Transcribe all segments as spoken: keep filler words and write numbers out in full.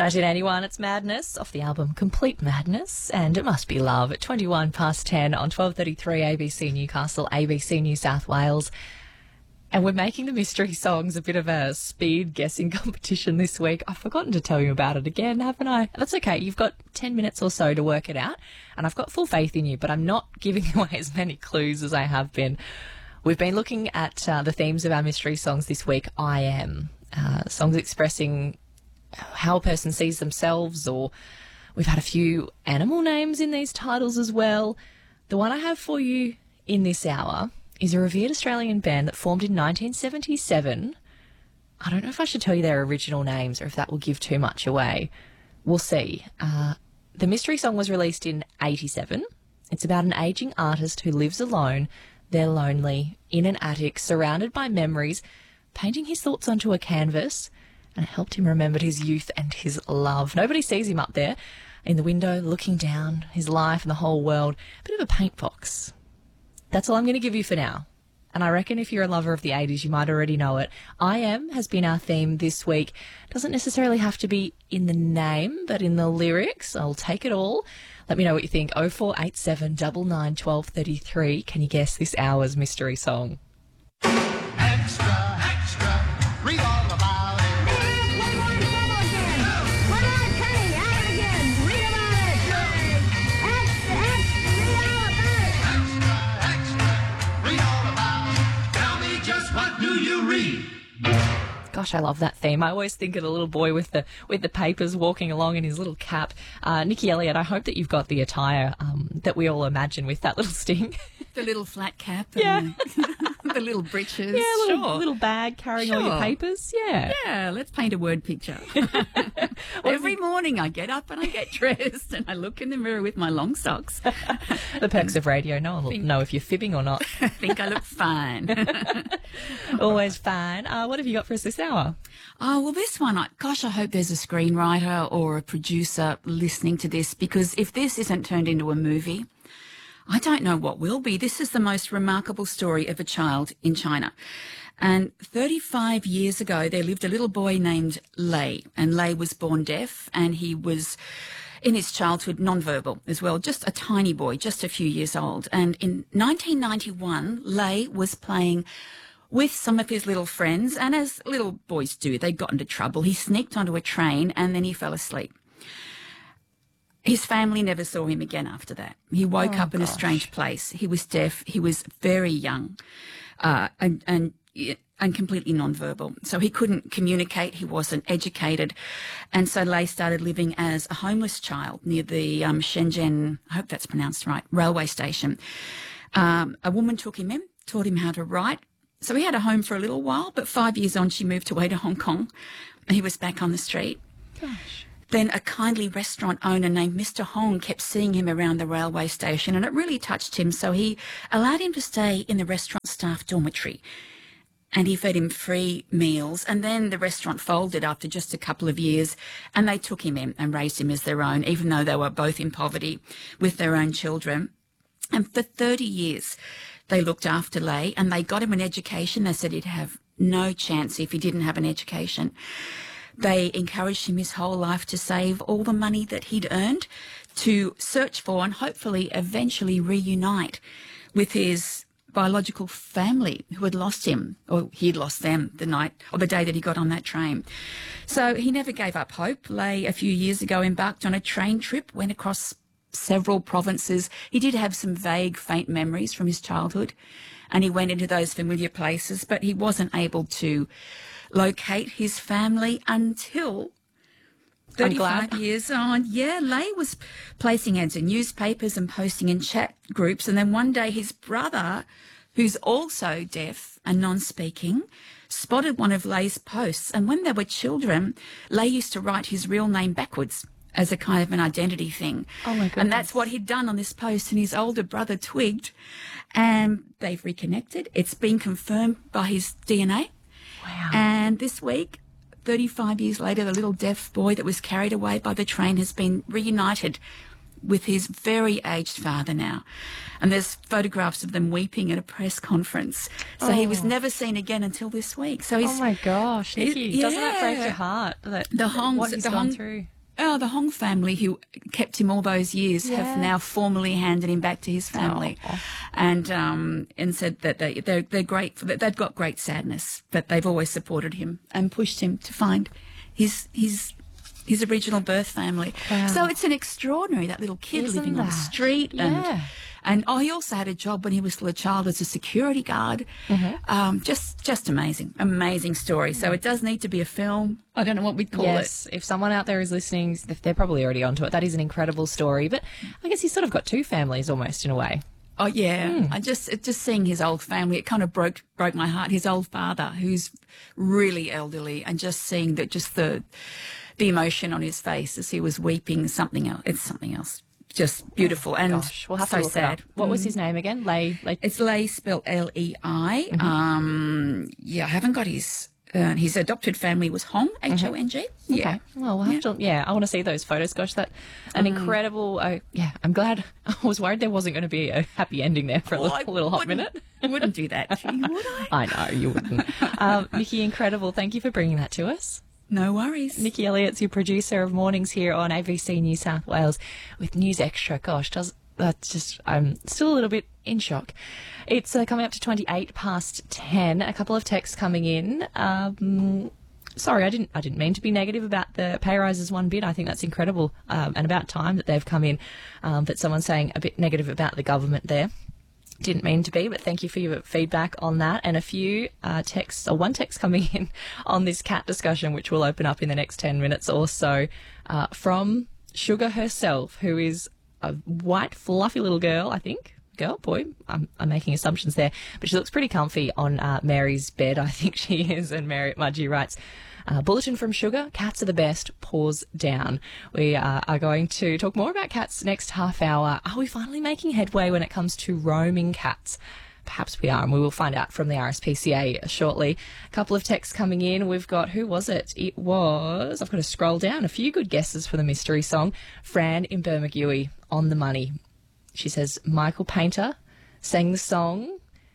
nineteen eighty-one, it's Madness, off the album Complete Madness, and It Must Be Love at twenty-one past ten on twelve thirty-three A B C Newcastle, A B C New South Wales. And we're making the mystery songs a bit of a speed guessing competition this week. I've forgotten to tell you about it again, haven't I? That's okay. You've got ten minutes or so to work it out, and I've got full faith in you, but I'm not giving away as many clues as I have been. We've been looking at uh, the themes of our mystery songs this week. I am. Uh, songs expressing how a person sees themselves, or we've had a few animal names in these titles as well. The one I have for you in this hour is a revered Australian band that formed in nineteen seventy-seven. I don't know if I should tell you their original names or if that will give too much away. We'll see. Uh, the mystery song was released in eighty-seven. It's about an ageing artist who lives alone. They're lonely, in an attic, surrounded by memories, painting his thoughts onto a canvas, and it helped him remember his youth and his love. Nobody sees him up there in the window looking down, his life and the whole world. A bit of a paint box. That's all I'm going to give you for now. And I reckon if you're a lover of the eighties, you might already know it. I Am has been our theme this week. Doesn't necessarily have to be in the name, but in the lyrics. I'll take it all. Let me know what you think. oh four eight seven, nine nine, one two three three. Can you guess this hour's mystery song? Extra, extra, read all about it. Gosh, I love that theme. I always think of the little boy with the with the papers walking along in his little cap. Uh, Nikki Elliott, I hope that you've got the attire um, that we all imagine with that little sting. The little flat cap. Yeah. And the little breeches. Yeah, a little, Sure. little bag carrying all your Sure. papers. Yeah. Yeah, let's paint a word picture. Every morning I get up and I get dressed and I look in the mirror with my long socks. The perks of radio. No one will know if you're fibbing or not. I think I look fine. Always fine. Uh, what have you got for us this hour? Oh, well, this one, I, gosh, I hope there's a screenwriter or a producer listening to this, because if this isn't turned into a movie, I don't know what will be. This is the most remarkable story of a child in China. And thirty-five years ago, there lived a little boy named Lei, and Lei was born deaf, and he was, in his childhood, nonverbal as well, just a tiny boy, just a few years old. And in nineteen ninety-one, Lei was playing with some of his little friends, and as little boys do, they got into trouble. He sneaked onto a train and then he fell asleep. His family never saw him again after that. He woke Oh, up in a gosh. strange place. He was deaf. He was very young, uh, and, and and completely nonverbal. So he couldn't communicate. He wasn't educated. And so Lei started living as a homeless child near the um, Shenzhen, I hope that's pronounced right, railway station. Um, a woman took him in, taught him how to write. So he had a home for a little while, but five years on, she moved away to Hong Kong. He was back on the street. Gosh. Then a kindly restaurant owner named Mister Hong kept seeing him around the railway station, and it really touched him. So he allowed him to stay in the restaurant staff dormitory, and he fed him free meals. And then the restaurant folded after just a couple of years, and they took him in and raised him as their own, even though they were both in poverty with their own children. And for thirty years, they looked after Lei, and they got him an education. They said he'd have no chance if he didn't have an education. They encouraged him his whole life to save all the money that he'd earned to search for and hopefully eventually reunite with his biological family who had lost him, or he'd lost them the night or the day that he got on that train. So he never gave up hope. Lei, a few years ago, embarked on a train trip, went across several provinces. He did have some vague, faint memories from his childhood, and he went into those familiar places, but he wasn't able to locate his family until thirty-five years on. Yeah, Lei was placing ads in newspapers and posting in chat groups, and then one day his brother, who's also deaf and non-speaking, spotted one of Lei's posts, and when they were children, Lei used to write his real name backwards as a kind of an identity thing. Oh, my goodness. And that's what he'd done on this post, and his older brother twigged, and they've reconnected. It's been confirmed by his D N A. Wow. And this week, thirty-five years later, the little deaf boy that was carried away by the train has been reunited with his very aged father now. And there's photographs of them weeping at a press conference. So he was Oh. never seen again until this week. So he's Oh my gosh, Nikki, It- doesn't that break yeah. your heart? That, The Hongs- what he's the gone Hong- through. Oh, the Hong family who kept him all those years Yeah. have now formally handed him back to his family, Oh. and um, and said that they they're, they're great. That they've got great sadness, but they've always supported him and pushed him to find his his his original birth family. Wow. So it's an extraordinary, that little kid Isn't living on the that? street Yeah. and. And oh, he also had a job when he was still a child as a security guard. Mm-hmm. Um, just, just amazing, amazing story. So it does need to be a film. I don't know what we'd call it. Yes, if someone out there is listening, they're probably already onto it. That is an incredible story. But I guess he's sort of got two families almost in a way. Oh yeah, Hmm. I just it, just seeing his old family, it kind of broke broke my heart. His old father, who's really elderly, and just seeing that, just the the emotion on his face as he was weeping. Something else. It's something else. Just beautiful and Gosh, we'll have so to look sad. it up. What was his name again? Lay. Lay. It's Lei, spelled L E I. Mm-hmm. Um, yeah, I haven't got his. Uh, his adopted family was Hong, H O N G. Yeah. Okay. Well, we'll have to. Yeah, I want to see those photos. Gosh, that an Mm. incredible. Uh, yeah, I'm glad. I was worried there wasn't going to be a happy ending there for a Oh, little, I little hot wouldn't- minute. Wouldn't do that to you, would I? I know you wouldn't. um, Nikki, incredible. Thank you for bringing that to us. No worries. Nikki Elliott's your producer of Mornings here on A B C New South Wales with News Extra. Gosh, does that's just I'm still a little bit in shock. It's uh, coming up to twenty-eight past ten. A couple of texts coming in. Um, sorry, I didn't I didn't mean to be negative about the pay rises one bit. I think that's incredible um, and about time that they've come in. Um, but someone's saying a bit negative about the government there. Didn't mean to be, but thank you for your feedback on that. And a few uh, texts, or one text coming in on this cat discussion, which will open up in the next ten minutes or so, uh, from Sugar herself, who is a white, fluffy little girl, I think. Girl, boy, I'm, I'm making assumptions there. But she looks pretty comfy on uh, Mary's bed, I think she is. And Mary Mudgee writes, Uh, bulletin from Sugar, cats are the best, paws down. We uh, are going to talk more about cats next half hour. Are we finally making headway when it comes to roaming cats? Perhaps we are, and we will find out from the R S P C A shortly. A couple of texts coming in. We've got, who was it? It was, I've got to scroll down, a few good guesses for the mystery song. Fran in Bermagui, on the money. She says, Michael Painter sang the song,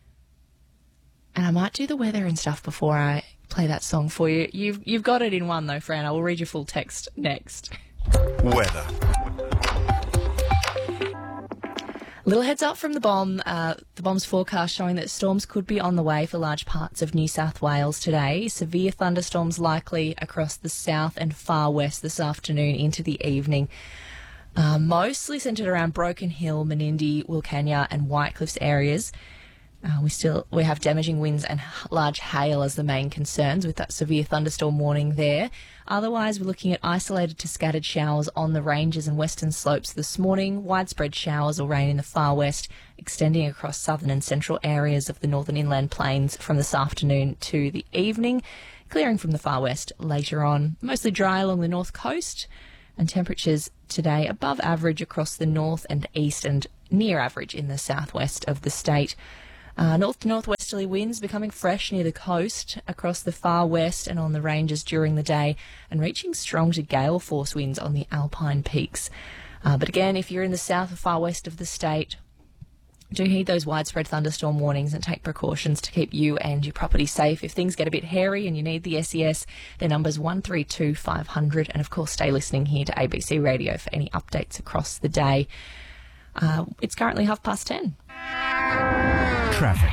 and I might do the weather and stuff before I play that song for you. You've you've got it in one though, Fran. I will read your full text next. Weather. Little heads up from the bomb. Uh, the bomb's forecast showing that storms could be on the way for large parts of New South Wales today. Severe thunderstorms likely across the south and far west this afternoon into the evening. Uh, mostly centred around Broken Hill, Menindee, Wilcannia and Whitecliffs areas. Uh, we still we have damaging winds and h- large hail as the main concerns with that severe thunderstorm warning there. Otherwise, we're looking at isolated to scattered showers on the ranges and western slopes this morning, widespread showers or rain in the far west, extending across southern and central areas of the northern inland plains from this afternoon to the evening, clearing from the far west later on. Mostly dry along the north coast, and temperatures today above average across the north and east and near average in the southwest of the state. Uh, north to northwesterly winds becoming fresh near the coast, across the far west and on the ranges during the day, and reaching strong to gale force winds on the alpine peaks. Uh, but again, if you're in the south or far west of the state, do heed those widespread thunderstorm warnings and take precautions to keep you and your property safe. If things get a bit hairy and you need the S E S, their number's one three two five hundred. And of course, stay listening here to A B C Radio for any updates across the day. Uh, it's currently half past ten. Traffic.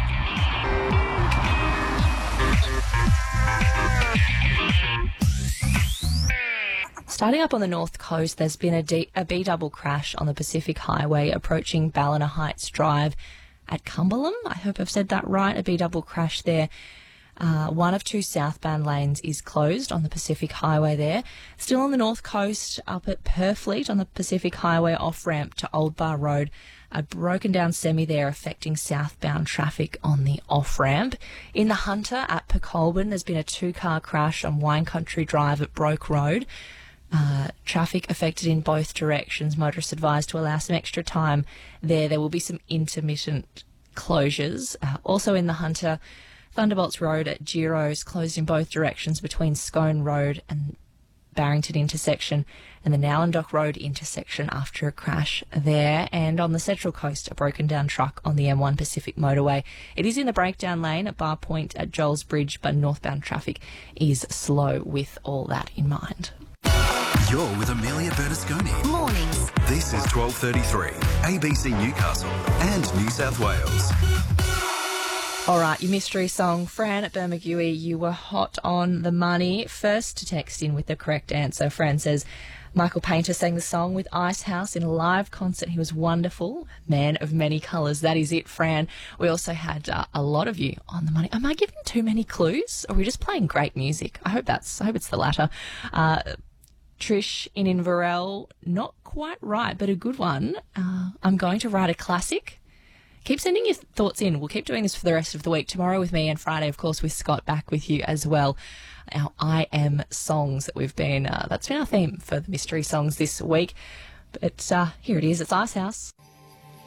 Starting up on the north coast, there's been a, D- a B-double crash on the Pacific Highway approaching Ballina Heights Drive at Cumberland. I hope I've said that right. A B-double crash there. Uh, one of two southbound lanes is closed on the Pacific Highway there. Still on the north coast, up at Purfleet on the Pacific Highway off-ramp to Old Bar Road. A broken down semi there affecting southbound traffic on the off-ramp. In the Hunter at Pecolbin, there's been a two-car crash on Wine Country Drive at Broke Road. Uh, traffic affected in both directions. Motorists advised to allow some extra time there. There will be some intermittent closures. Uh, also in the Hunter, Thunderbolts Road at Giro's closed in both directions between Scone Road and Barrington intersection and the Nowlandock Road intersection after a crash there. And on the Central Coast, a broken down truck on the M one Pacific motorway. It is in the breakdown lane at Bar Point at Joel's Bridge, but northbound traffic is slow with all that in mind. You're with Amelia Berlusconi. Mornings. This is twelve thirty-three, A B C Newcastle and New South Wales. All right, your mystery song, Fran at Bermagui, you were hot on the money. First to text in with the correct answer. Fran says, Michael Painter sang the song with Icehouse in a live concert. He was wonderful. Man of many colours. That is it, Fran. We also had uh, a lot of you on the money. Am I giving too many clues? Or are we just playing great music? I hope that's, I hope it's the latter. Uh, Trish in Inverell, not quite right, but a good one. Uh, I'm going to write a classic. Keep sending your thoughts in. We'll keep doing this for the rest of the week. Tomorrow with me and Friday, of course, with Scott back with you as well. Our I Am songs that we've been, uh, that's been our theme for the mystery songs this week. But uh, here it is. It's Icehouse.